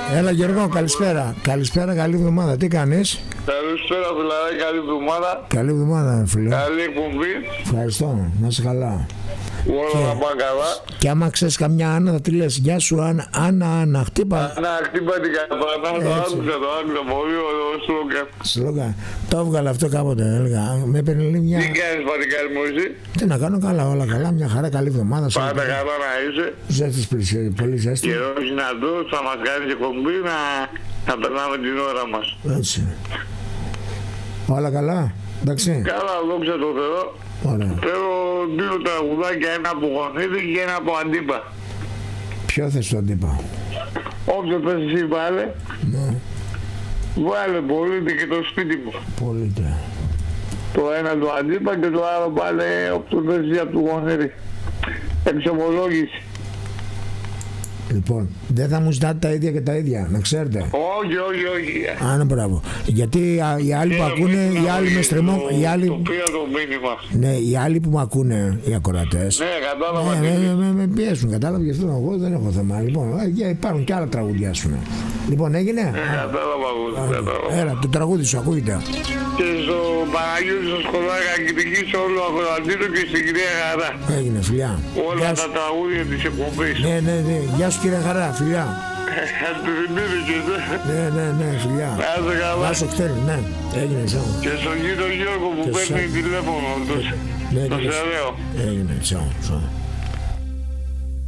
Έλα Γιώργο, καλησπέρα. Καλησπέρα, καλή εβδομάδα. Τι κάνεις? Καλησπέρα φιλαράκι, καλή εβδομάδα. Καλή εβδομάδα φίλε. Καλή εκπομπή. Ευχαριστώ, να είσαι καλά. Όλα να πάνε καλά. Και άμα ξέρεις καμιά Άννα θα τη λες γεια σου Άννα, χτύπα. Να χτύπα την καμπάνα, το άκουσα, πολύ ωραίο σλόγγαν. Σλόγγαν, το έβγαλα αυτό κάποτε, έλεγα. Με έπαιρνε λίγο μια... Τι κάνεις πατικάρι μου εσύ? Τι να κάνω, καλά, όλα καλά, μια χαρά, καλή εβδομάδα. Πάντα καλά να είσαι. Ζέστης πλησιάζει, πολύ ζέστη. Καιρός δυνατός, θα μας κάνεις εκπομπή να περνάμε την ώρα μας. Έτσι. Όλα καλά, εντάξει. Καλά, δόξα τω Θεώ. Ωραία. Θέλω δύο τραγουδάκια, ένα από Γονίδη και ένα από Αντίπα. Ποιο θες το Αντίπα? Όποιο θες εσύ βάλε. Ναι. Βάλε πολίτε και το σπίτι μου. Πολίτε. Το ένα του Αντίπα και το άλλο βάλε όποιο θες εσύ από του Γονίδη. Εξομολόγηση. Λοιπόν, δεν θα μου ζητάτε τα ίδια και τα ίδια, να ξέρετε. Όχι. Α, ναι, μπράβο. Γιατί οι άλλοι που ακούνε, οι άλλοι με στρεμό. Το πήρα το μήνυμα. Ναι, οι άλλοι που με ακούνε, οι ακροατές. Ναι, κατάλαβα. Με πιέζουν, κατάλαβα γι' αυτό εγώ δεν έχω θέμα. Λοιπόν, υπάρχουν και άλλα τραγούδια, ας πούμε. Λοιπόν, έγινε. Κατάλαβα. Έλα, το τραγούδι σου ακούγεται. Και στο Παναγιώτη στο σχολάκι Αγγλική, σε όλο Ακροατήριο και στην κυρία Χαρά. Έγινε, φιλιά. Όλα τα τραγούδια της εκπομπής. Ναι. Γεια σου κύριε Χαρά, φιλιά. Του θυμήθηκες, Ναι, φιλιά. Να είσαι καλά. Να σου θέλει, ναι. Έγινε, τσάου. Και στον κύριο Γιώργο που παίρνει τηλέφωνο. Το σε λέω. Έγινε, τσάου.